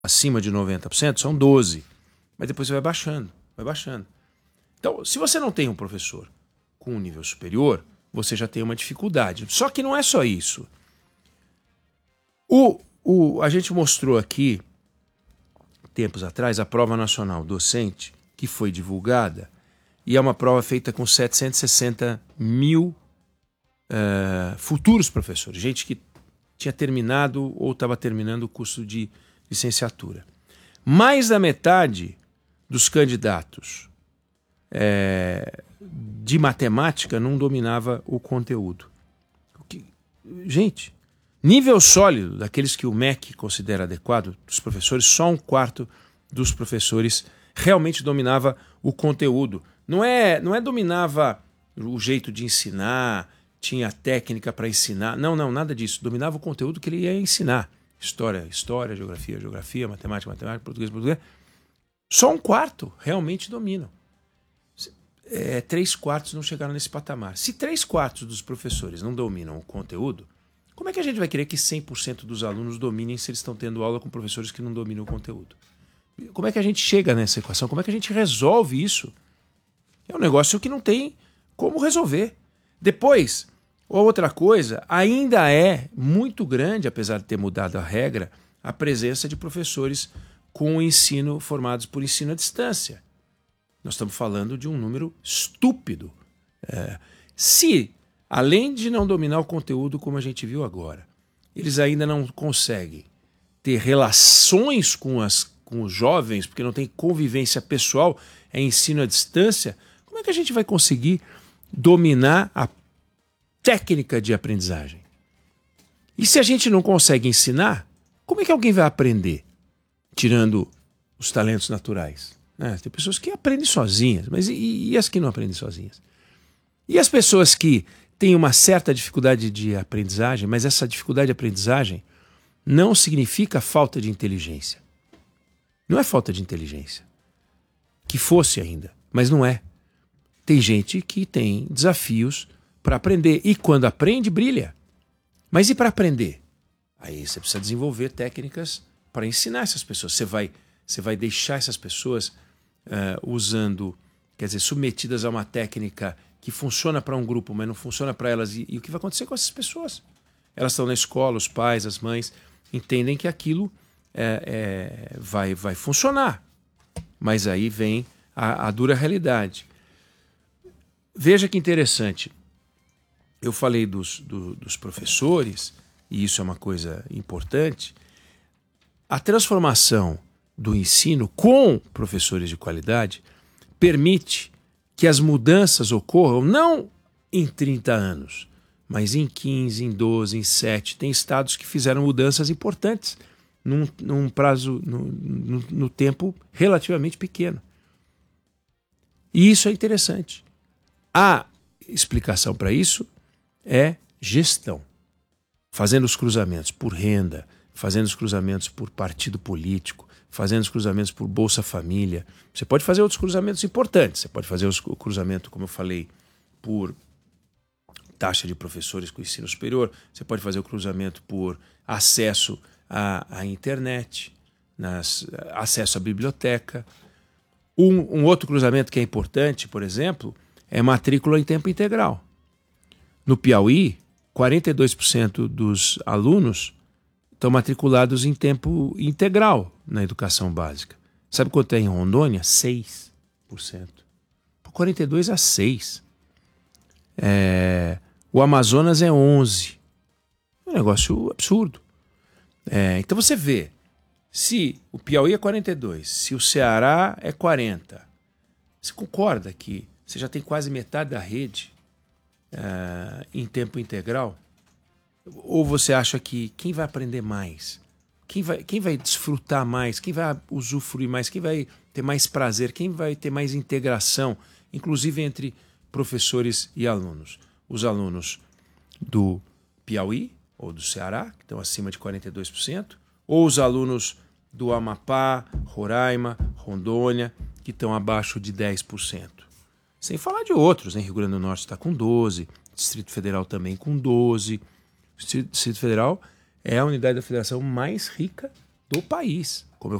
acima de 90%, são 12%. Mas depois você vai baixando, vai baixando. Então, se você não tem um professor com um nível superior, você já tem uma dificuldade. Só que não é só isso. A gente mostrou aqui, tempos atrás, a prova nacional docente, que foi divulgada, e é uma prova feita com 760 mil futuros professores, gente que tinha terminado ou estava terminando o curso de licenciatura. Mais da metade dos candidatos de matemática não dominava o conteúdo. Gente, nível sólido, daqueles que o MEC considera adequado, dos professores, só 1/4 dos professores realmente dominava o conteúdo. Não é dominava o jeito de ensinar, tinha técnica para ensinar. Não, nada disso. Dominava o conteúdo que ele ia ensinar. História, geografia, matemática, português. Só 1/4 realmente dominam. 3/4 não chegaram nesse patamar. Se 3/4 dos professores não dominam o conteúdo, como é que a gente vai querer que 100% dos alunos dominem se eles estão tendo aula com professores que não dominam o conteúdo? Como é que a gente chega nessa equação? Como é que a gente resolve isso? É um negócio que não tem como resolver. Depois, outra coisa, ainda é muito grande, apesar de ter mudado a regra, a presença de professores com ensino formados por ensino à distância. Nós estamos falando de um número estúpido. Se, além de não dominar o conteúdo como a gente viu agora, eles ainda não conseguem ter relações com os jovens, porque não tem convivência pessoal, é ensino à distância, como é que a gente vai conseguir dominar a técnica de aprendizagem? E se a gente não consegue ensinar, como é que alguém vai aprender? Tirando os talentos naturais. Tem pessoas que aprendem sozinhas, mas e as que não aprendem sozinhas? E as pessoas que têm uma certa dificuldade de aprendizagem, mas essa dificuldade de aprendizagem não significa falta de inteligência. Não é falta de inteligência. Que fosse ainda, mas não é. Tem gente que tem desafios para aprender e quando aprende, brilha. Mas e para aprender? Aí você precisa desenvolver técnicas para ensinar essas pessoas. Você vai deixar essas pessoas submetidas a uma técnica que funciona para um grupo, mas não funciona para elas. E o que vai acontecer com essas pessoas? Elas estão na escola, os pais, as mães, entendem que aquilo vai funcionar. Mas aí vem a dura realidade. Veja que interessante. Eu falei dos professores, e isso é uma coisa importante. A transformação do ensino com professores de qualidade permite que as mudanças ocorram não em 30 anos, mas em 15, em 12, em 7. Tem estados que fizeram mudanças importantes num prazo, no tempo relativamente pequeno. E isso é interessante. A explicação para isso é gestão. Fazendo os cruzamentos por renda, fazendo os cruzamentos por partido político, fazendo os cruzamentos por Bolsa Família. Você pode fazer outros cruzamentos importantes. Você pode fazer o cruzamento, como eu falei, por taxa de professores com ensino superior. Você pode fazer o cruzamento por acesso à internet, acesso à biblioteca. Um outro cruzamento que é importante, por exemplo, é matrícula em tempo integral. No Piauí, 42% dos alunos estão matriculados em tempo integral na educação básica. Sabe quanto é em Rondônia? 6%. Por 42 a 6%. O Amazonas é 11%. É um negócio absurdo. Então você vê, se o Piauí é 42%, se o Ceará é 40%, você concorda que você já tem quase metade da rede em tempo integral? Ou você acha que quem vai aprender mais? Quem vai desfrutar mais? Quem vai usufruir mais? Quem vai ter mais prazer? Quem vai ter mais integração, inclusive entre professores e alunos? Os alunos do Piauí ou do Ceará, que estão acima de 42%, ou os alunos do Amapá, Roraima, Rondônia, que estão abaixo de 10%. Sem falar de outros, né? Rio Grande do Norte está com 12%, Distrito Federal também com 12%. O Distrito Federal é a unidade da federação mais rica do país. Como eu